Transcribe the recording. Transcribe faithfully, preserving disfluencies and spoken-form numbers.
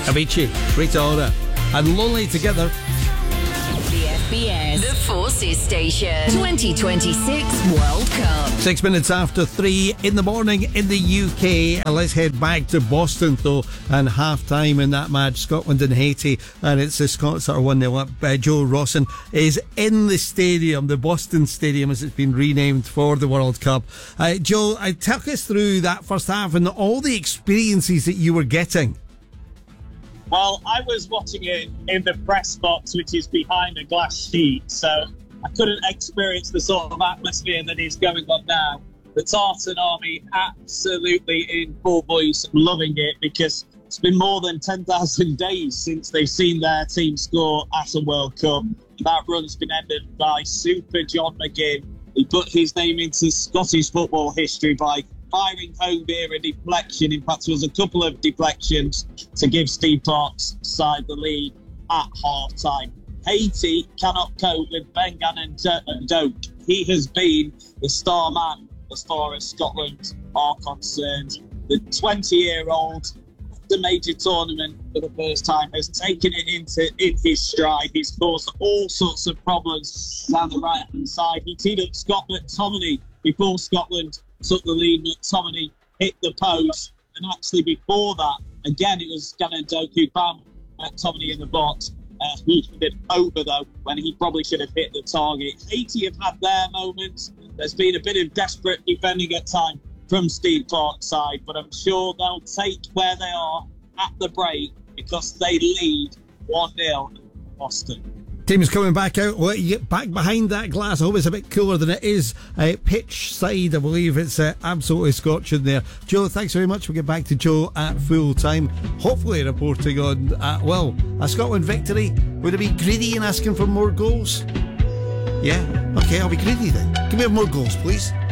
Avicii, Rita Ora, and Lonely Together. The F B S, the Forces Station, twenty twenty-six World Cup. Six minutes after three in the morning in the U K. And let's head back to Boston, though, and half time in that match, Scotland and Haiti. And it's the Scots that are one nil up. Uh, Joe Rawson is in the stadium, the Boston Stadium, as it's been renamed for the World Cup. Uh, Joe, I took us through that first half and all the experiences that you were getting. Well, I was watching it in the press box, which is behind a glass sheet, so I couldn't experience the sort of atmosphere that is going on now. The Tartan Army absolutely in full voice, loving it, because it's been more than ten thousand days since they've seen their team score at a World Cup. That run's been ended by Super John McGinn. He put his name into Scottish football history by firing home via a deflection. In fact, there was a couple of deflections to give Steve Clarke's side the lead at half-time. Haiti cannot cope with Ben Gannon Doak. He has been the star man as far as Scotland are concerned. The twenty-year-old, the major tournament for the first time, has taken it into in his stride. He's caused all sorts of problems down the right-hand side. He teed up Scott McTominay before Scotland took the lead. McTominay hit the post, and actually before that, again, it was Gannon Doak who found McTominay in the box. Uh, he hit it over, though, when he probably should have hit the target. Haiti have had their moments. There's been a bit of desperate defending at time from Steve Clarke's side, but I'm sure they'll take where they are at the break because they lead one nil in Boston. Team's coming back out. Well, you get back behind that glass. I hope it's a bit cooler than it is uh, pitch side. I believe it's uh, absolutely scorching there. Joe, thanks very much. We'll get back to Joe at full time. Hopefully reporting on, uh, well, a Scotland victory. Would it be greedy in asking for more goals? Yeah? Okay, I'll be greedy then. Give me more goals, please.